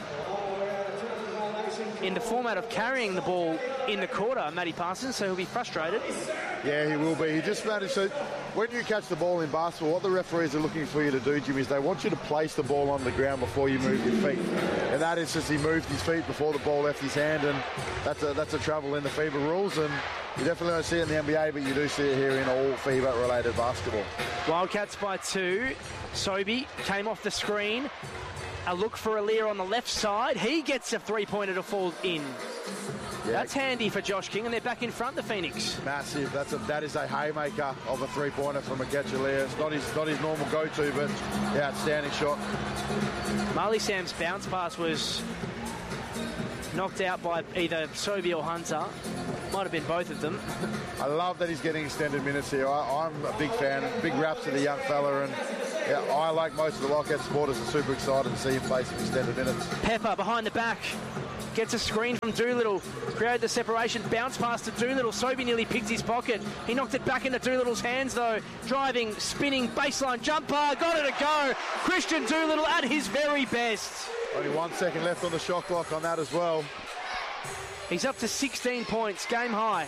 in the format of carrying the ball in the quarter, Matty Parsons, so he'll be frustrated.
Yeah, he will be. He just managed to... When you catch the ball in basketball, what the referees are looking for you to do, Jimmy, is they want you to place the ball on the ground before you move your feet. In that instance, he moved his feet before the ball left his hand, and that's a trouble in the FIBA rules, and you definitely don't see it in the NBA, but you do see it here in all FIBA-related basketball.
Wildcats by 2. Sobey came off the screen. A look for Aliir on the left side. He gets a three-pointer to fall in. Yeah. That's handy for Josh King, and they're back in front, the Phoenix.
Massive. That is a haymaker of a three-pointer from Akechi Aliir. It's not his normal go-to, but yeah, outstanding shot.
Marley Sam's bounce pass was knocked out by either Sobey or Hunter. Might have been both of them.
I love that he's getting extended minutes here. I'm a big fan. Big raps to the young fella, and yeah, I, like most of the Wildcats supporters, are super excited to see him play some extended minutes.
Pepper behind the back. Gets a screen from Doolittle. Created the separation. Bounce pass to Doolittle. Sobey nearly picked his pocket. He knocked it back into Doolittle's hands, though. Driving, spinning, baseline jumper. Got it to go. Christian Doolittle at his very best.
Only 1 second left on the shot clock on that as well.
He's up to 16 points. Game high.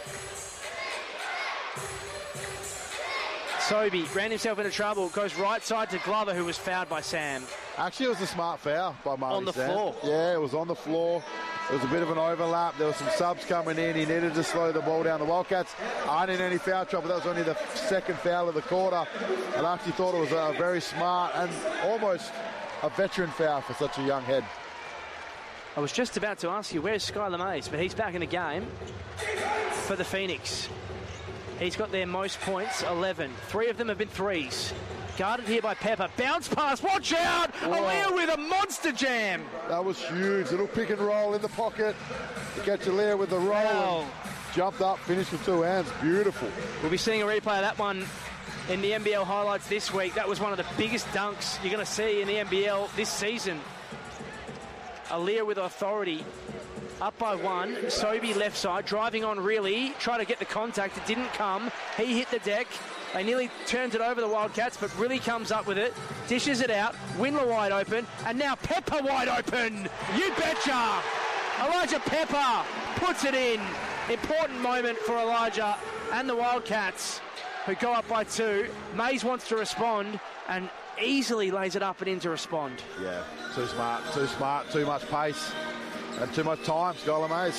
Sobey ran himself into trouble. Goes right side to Glover, who was fouled by Sam.
Actually, it was a smart foul by Marley
On the
Sam.
floor.
Yeah, it was on the floor. There was a bit of an overlap. There were some subs coming in. He needed to slow the ball down. The Wildcats aren't in any foul trouble. That was only the second foul of the quarter. And I actually thought it was a very smart and almost a veteran foul for such a young head.
I was just about to ask you, where's Skylar Mays? But he's back in the game for the Phoenix. He's got their most points, 11. 3 of them have been threes. Guarded here by Pepper. Bounce pass, watch out! Aliir with a monster jam.
That was huge. Little pick and roll in the pocket. Akechi Aliir with the roll.
Wow.
Jumped up, finished with 2 hands. Beautiful.
We'll be seeing a replay of that one in the NBL highlights this week. That was one of the biggest dunks you're going to see in the NBL this season. Aliir with authority. Up by 1. Sobey left side, driving on really. Try to get the contact. It didn't come. He hit the deck. They nearly turned it over, the Wildcats, but really comes up with it. Dishes it out. Windler wide open. And now Pepper wide open. You betcha. Elijah Pepper puts it in. Important moment for Elijah and the Wildcats, who go up by 2. Mays wants to respond and easily lays it up and in to respond.
Yeah, too smart, too much pace. And too much time, Skylar Mays.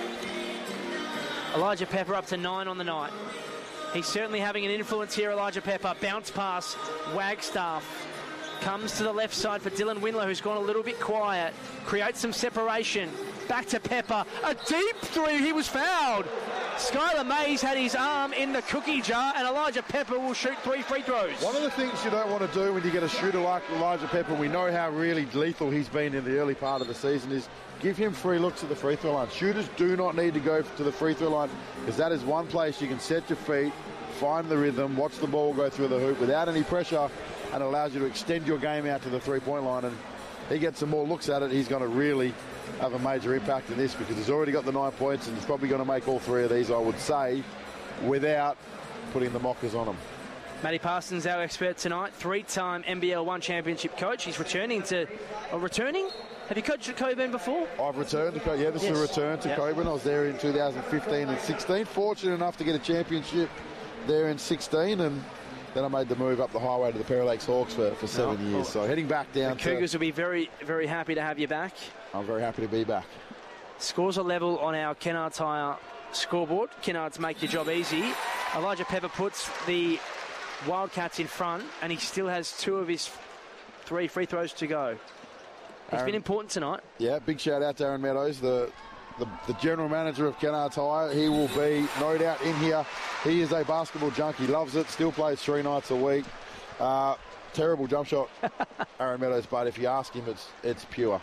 Elijah Pepper up to 9 on the night. He's certainly having an influence here, Elijah Pepper. Bounce pass, Wagstaff. Comes to the left side for Dylan Windler, who's gone a little bit quiet. Creates some separation. Back to Pepper. A deep 3, he was fouled. Skylar Mays had his arm in the cookie jar, and Elijah Pepper will shoot 3 free throws.
One of the things you don't want to do when you get a shooter like Elijah Pepper, we know how really lethal he's been in the early part of the season, is give him free looks at the free throw line. Shooters do not need to go to the free throw line, because that is one place you can set your feet, find the rhythm, watch the ball go through the hoop without any pressure, and allows you to extend your game out to the three-point line. And he gets some more looks at it, he's going to really have a major impact in this, because he's already got the 9 points and he's probably going to make all 3 of these, I would say, without putting the mockers on him.
Matty Parsons, our expert tonight, 3-time NBL 1 championship coach. He's returning to... returning? Have you coached at Cockburn before?
I've returned to Cockburn. Yeah, this is a return to Cockburn. I was there in 2015 and 16. Fortunate enough to get a championship there in 16, and then I made the move up the highway to the Perry Lakes Hawks for 7 years. So heading back down
the Cougars will be very, very happy to have you back.
I'm very happy to be back.
Scores are level on our Kennards Hire scoreboard. Kennards make your job easy. Elijah Pepper puts the Wildcats in front, and he still has 2 of his 3 free throws to go. He's been important tonight.
Yeah, big shout out to Aaron Meadows, the general manager of Kennards Hire. He will be, no doubt, in here. He is a basketball junkie, loves it, still plays 3 nights a week. Terrible jump shot, Aaron Meadows, but if you ask him, it's pure.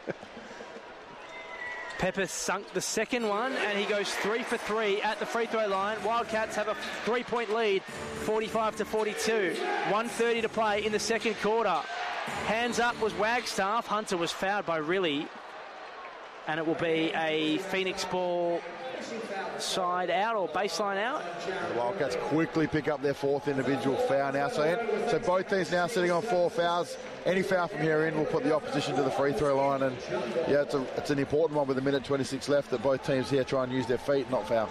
Pepper sunk the second one, and he goes 3 for 3 at the free throw line. Wildcats have a 3-point lead, 45-42. 1:30 to play in the second quarter. Hands up was Wagstaff. Hunter was fouled by Riley. and it will be a Phoenix ball side out or baseline out.
The Wildcats quickly pick up their 4th individual foul now. So both teams now sitting on 4 fouls. Any foul from here in will put the opposition to the free throw line, and yeah, it's an important one with 1:26 left that both teams here try and use their feet, not foul.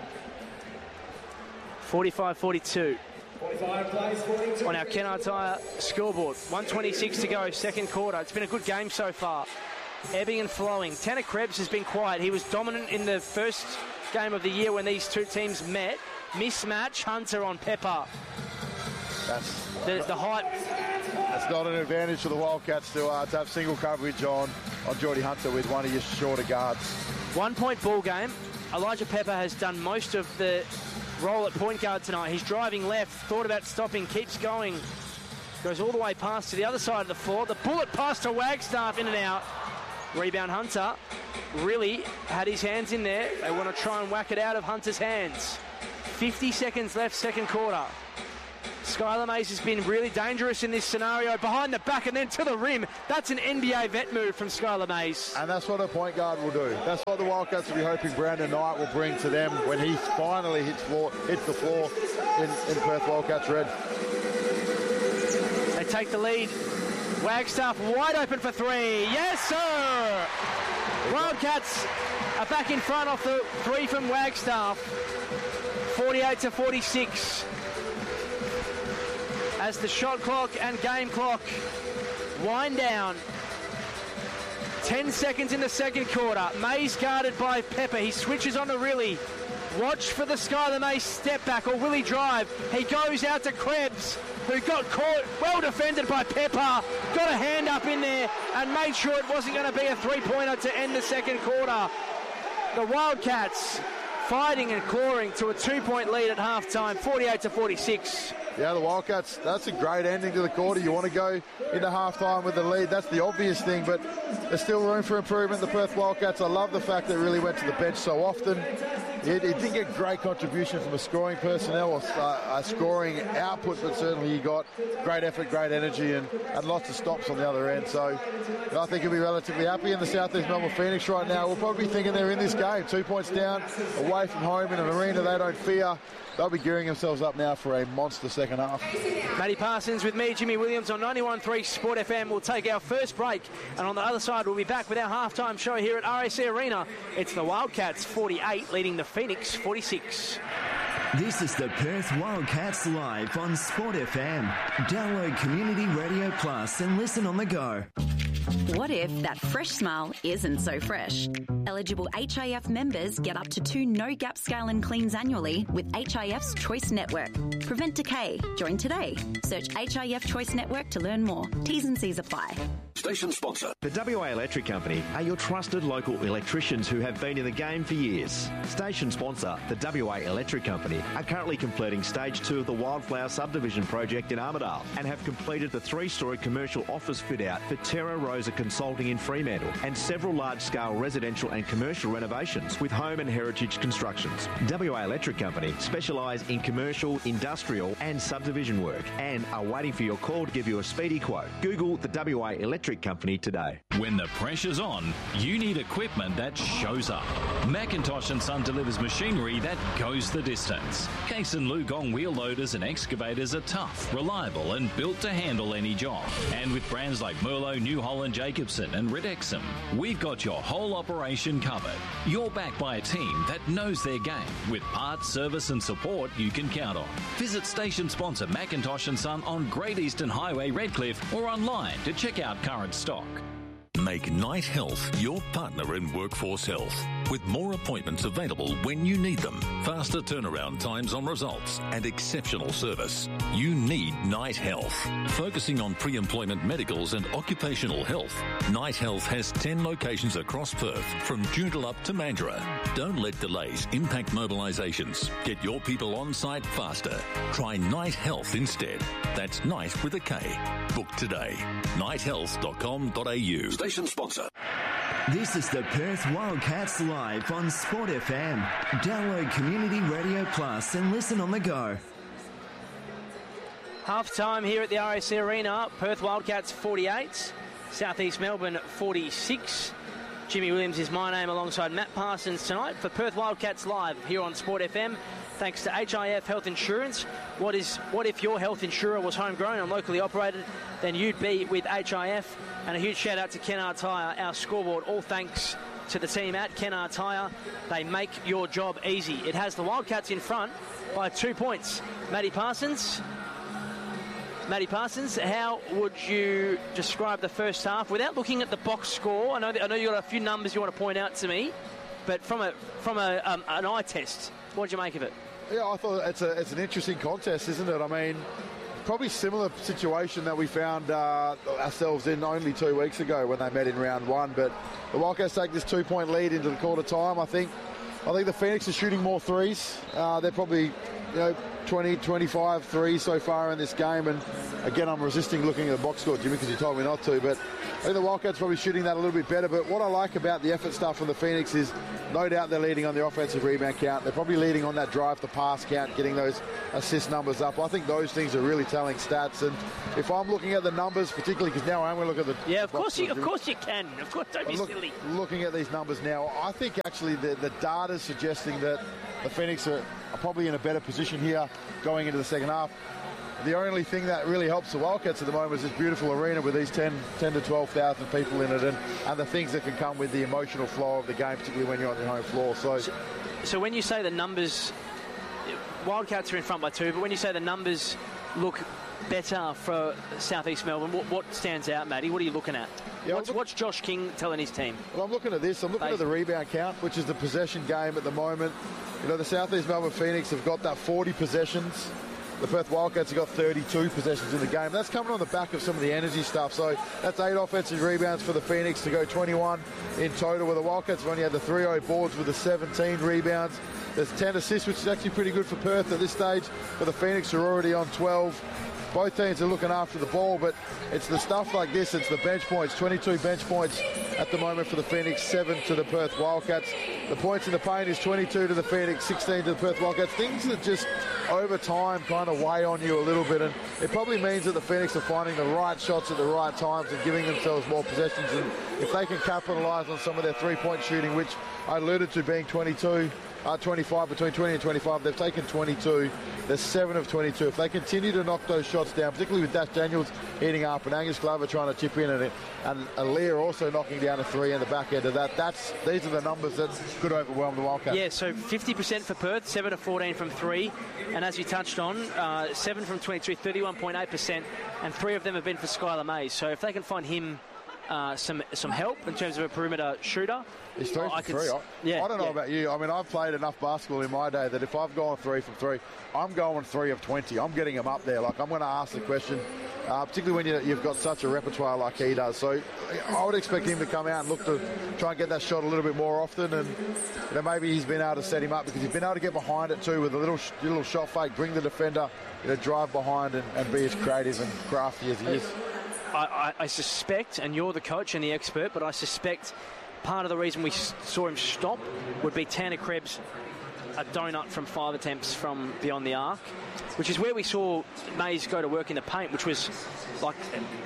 45-42 on our Kennard Tire scoreboard. 1:26 to go, second quarter. It's been a good game so far. Ebbing and flowing. Tanner Krebs has been quiet. He was dominant in the first game of the year when these two teams met. Mismatch, Hunter on Pepper.
That's
the height.
That's not an advantage for the Wildcats to have single coverage on Geordie Hunter with one of your shorter guards. 1
point ball game. Elijah Pepper has done most of the role at point guard tonight. He's driving left, thought about stopping, keeps going. Goes all the way past to the other side of the floor. The bullet pass to Wagstaff, in and out. Rebound Hunter. Really had his hands in there. They want to try and whack it out of Hunter's hands. 50 seconds left, second quarter. Skylar Mays has been really dangerous in this scenario. Behind the back and then to the rim. That's an NBA vet move from Skylar Mays.
And that's what a point guard will do. That's what the Wildcats will be hoping Brandon Knight will bring to them when he finally hits the floor in Perth Wildcats red.
They take the lead. Wagstaff wide open for 3. Yes, sir! Wildcats are back in front off the 3 from Wagstaff. 48-46. As the shot clock and game clock wind down. 10 seconds in the second quarter. Mays guarded by Pepper. He switches on to Riley. Watch for the Skylar Mays step back, or will he drive? He goes out to Krebs, who got caught, well defended by Pepper. Got a hand up in there and made sure it wasn't going to be a 3-pointer to end the second quarter. The Wildcats fighting and clawing to a 2-point lead at halftime, 48-46.
Yeah, the Wildcats, that's a great ending to the quarter. You want to go into halftime with the lead. That's the obvious thing, but there's still room for improvement. The Perth Wildcats, I love the fact that it really went to the bench so often. It didn't get great contribution from a scoring personnel or a scoring output, but certainly he got great effort, great energy, and lots of stops on the other end. So I think he'll be relatively happy in the Southeast Melbourne Phoenix right now. We'll probably be thinking they're in this game. 2 points down, away from home in an arena they don't fear. They'll be gearing themselves up now for a monster second half.
Matty Parsons with me, Jimmy Williams, on 91.3 Sport FM. We'll take our first break, and on the other side we'll be back with our halftime show here at RAC Arena. It's the Wildcats 48 leading the Phoenix 46.
This is the Perth Wildcats live on Sport FM. Download Community Radio Plus and listen on the go.
What if that fresh smile isn't so fresh? Eligible HIF members get up to 2 no-gap scale and cleans annually with HIF's Choice Network. Prevent decay. Join today. Search HIF Choice Network to learn more. T's and C's apply.
Station sponsor.
The WA Electric Company are your trusted local electricians who have been in the game for years. Station sponsor, the WA Electric Company, are currently completing Stage 2 of the Wildflower Subdivision project in Armidale and have completed the 3-storey commercial office fit-out for Terra Rosa Consulting in Fremantle and several large-scale residential and commercial renovations with Home and Heritage Constructions. WA Electric Company specialise in commercial, industrial and subdivision work and are waiting for your call to give you a speedy quote. Google the WA Electric Company today.
When the pressure's on, you need equipment that shows up. Macintosh & Son delivers machinery that goes the distance. Case and Lugong wheel loaders and excavators are tough, reliable and built to handle any job. And with brands like Merlo, New Holland, Jacobson and Ridexum, we've got your whole operation covered. You're backed by a team that knows their game with parts, service and support you can count on. Visit station sponsor Macintosh & Son on Great Eastern Highway, Redcliffe, or online to check out current stock.
Make Night Health your partner in workforce health, with more appointments available when you need them, faster turnaround times on results, and exceptional service. You need Night Health. Focusing on pre-employment medicals and occupational health, Night Health has 10 locations across Perth, from Joondalup to Mandurah. Don't let delays impact mobilisations. Get your people on site faster. Try Night Health instead. That's Night with a K. Book today. nighthealth.com.au.
Station sponsor.
This is the Perth Wildcats live on Sport FM. Download Community Radio Plus and listen on the go.
Half time here at the RAC Arena. Perth Wildcats 48, Southeast Melbourne 46. Jimmy Williams is my name alongside Matt Parsons tonight for Perth Wildcats Live here on Sport FM. Thanks to HIF Health Insurance. What if your health insurer was homegrown and locally operated? Then you'd be with HIF. And a huge shout out to Kennard Tyre, our scoreboard. All thanks to the team at Kennard Tyre. They make your job easy. It has the Wildcats in front by 2 points. Matty Parsons, how would you describe the first half without looking at the box score? I know you got a few numbers you want to point out to me, but from an eye test, what did you make of it?
Yeah, I thought it's an interesting contest, isn't it? I mean, probably similar situation that we found ourselves in only 2 weeks ago when they met in round one. But the Wildcats take this 2 point lead into the quarter time. I think the Phoenix are shooting more threes. They're probably 20, 25 threes so far in this game. And again, I'm resisting looking at the box score, Jimmy, because you told me not to. But I think the Wildcats probably shooting that a little bit better. But what I like about the effort stuff from the Phoenix is no doubt they're leading on the offensive rebound count. They're probably leading on that drive to pass count, getting those assist numbers up. I think those things are really telling stats. And if I'm looking at the numbers, particularly because now I'm going to look at the...
Yeah, of course you can. Of course, don't be silly.
Looking at these numbers now, I think actually the data's suggesting that the Phoenix are probably in a better position here going into the second half. The only thing that really helps the Wildcats at the moment is this beautiful arena with these 10 to 12,000 people in it and the things that can come with the emotional flow of the game, particularly when you're on your home floor.
So when you say the numbers, Wildcats are in front by 2, but when you say the numbers look better for South East Melbourne, what stands out, Matty? What are you looking at?
Yeah,
what's Josh King telling his team?
Well, I'm looking at this. I'm looking at the rebound count, which is the possession game at the moment. The South East Melbourne Phoenix have got that 40 possessions. The Perth Wildcats have got 32 possessions in the game. That's coming on the back of some of the energy stuff. So that's 8 offensive rebounds for the Phoenix to go 21 in total, where the Wildcats have only had the 3-0 boards with the 17 rebounds. There's 10 assists, which is actually pretty good for Perth at this stage, but the Phoenix are already on 12. Both teams are looking after the ball, but it's the stuff like this. It's the bench points, 22 bench points at the moment for the Phoenix, 7 to the Perth Wildcats. The points in the paint is 22 to the Phoenix, 16 to the Perth Wildcats. Things that just over time kind of weigh on you a little bit, and it probably means that the Phoenix are finding the right shots at the right times and giving themselves more possessions. And if they can capitalise on some of their three-point shooting, which I alluded to being 25, between 20 and 25, they've taken 22. They're 7 of 22. If they continue to knock those shots down, particularly with Dash Daniels heating up and Angus Glover trying to chip in and Aaliyah also knocking down a 3 in the back end of that, these are the numbers that could overwhelm the Wildcats.
Yeah, so 50% for Perth, 7 of 14 from 3. And as you touched on, 7 from 22, 31.8%, and 3 of them have been for Skylar Mays. So if they can find him some help in terms of a perimeter shooter.
He's 3 from 3. I don't know about you. I mean, I've played enough basketball in my day that if I've gone 3 from 3, I'm going 3 of 20. I'm getting him up there. Like, I'm going to ask the question, particularly when you've got such a repertoire like he does. So I would expect him to come out and look to try and get that shot a little bit more often. And maybe he's been able to set him up because he's been able to get behind it too with a little shot fake, bring the defender, drive behind and be as creative and crafty as he is.
I suspect, and you're the coach and the expert, but I suspect part of the reason we saw him stop would be Tanner Krebs, a donut from 5 attempts from beyond the arc, which is where we saw Mays go to work in the paint, which was like,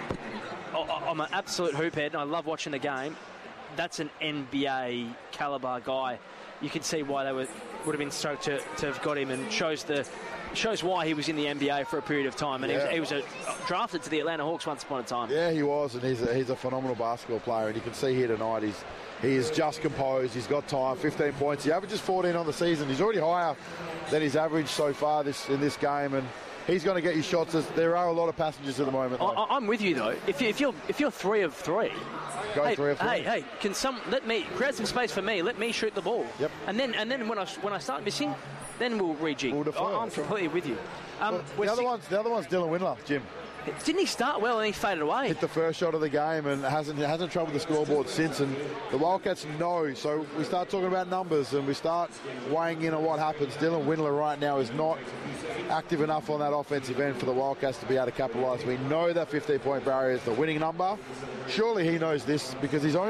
I'm an absolute hoophead and I love watching the game. That's an NBA caliber guy. You can see why they would have been stoked to have got him, and shows why he was in the NBA for a period of time, and he was drafted to the Atlanta Hawks once upon a time.
Yeah, he was, and he's a phenomenal basketball player, and you can see here tonight he is just composed. He's got time, 15 points. He averages 14 on the season. He's already higher than his average so far in this game, and he's going to get you shots. There are a lot of passengers at the moment.
I'm with you though. If you're 3 of 3.
Go 3 of 3.
Hey, can let me create some space for me? Let me shoot the ball.
Yep.
And then when I start missing, then we'll rejig. I'm completely with you.
The other one's Dylan Windler, Jim.
Didn't he start well and he faded away?
Hit the first shot of the game and hasn't troubled the scoreboard since. And the Wildcats know. So we start talking about numbers and we start weighing in on what happens. Dylan Windler right now is not active enough on that offensive end for the Wildcats to be able to capitalise. We know that 15-point barrier is the winning number. Surely he knows this because he's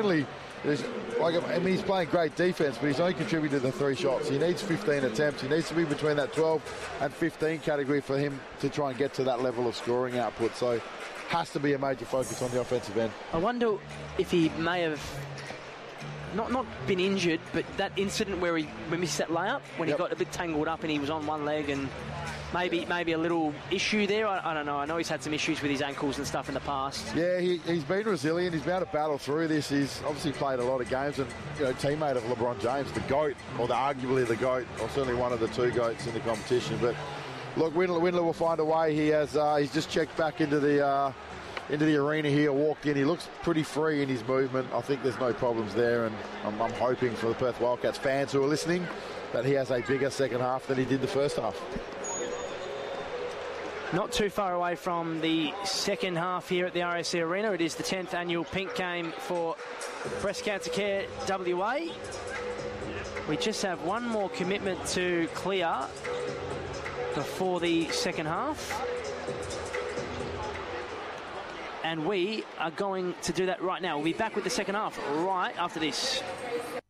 playing great defense, but he's only contributed to 3 shots. He needs 15 attempts. He needs to be between that 12 and 15 category for him to try and get to that level of scoring output. So has to be a major focus on the offensive end.
I wonder if he may have not been injured, but that incident where he missed that layup, when he got a bit tangled up and he was on one leg, and maybe a little issue there. I don't know. I know he's had some issues with his ankles and stuff in the past.
Yeah, he's been resilient. He's been able to battle through this. He's obviously played a lot of games, and teammate of LeBron James, the GOAT, or arguably the GOAT, or certainly one of the two GOATs in the competition. But look, Windler will find a way. He's just checked back into the arena here, walked in. He looks pretty free in his movement. I think there's no problems there, and I'm hoping for the Perth Wildcats fans who are listening that he has a bigger second half than he did the first half.
Not too far away from the second half here at the RSC Arena. It is the 10th annual Pink Game for Breast Cancer Care WA. We just have one more commitment to clear before the second half. And we are going to do that right now. We'll be back with the second half right after this.